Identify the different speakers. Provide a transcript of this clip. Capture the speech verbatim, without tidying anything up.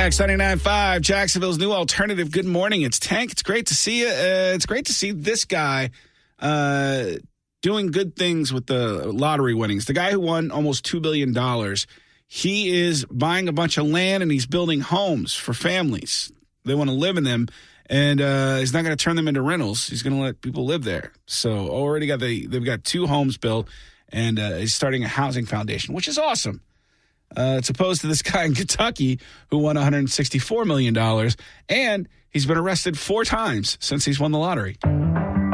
Speaker 1: X ninety-nine point five, Jacksonville's new alternative. Good morning. It's Tank. It's great to see you. Uh, it's great to see this guy uh, doing good things with the lottery winnings. The guy who won almost two billion dollars, he is buying a bunch of land and he's building homes for families. They want to live in them, and uh, he's not going to turn them into rentals. He's going to let people live there. So already got the, they've got two homes built, and uh, he's starting a housing foundation, which is awesome. Uh, it's opposed to this guy in Kentucky who won one hundred sixty-four million dollars, and he's been arrested four times since he's won the lottery.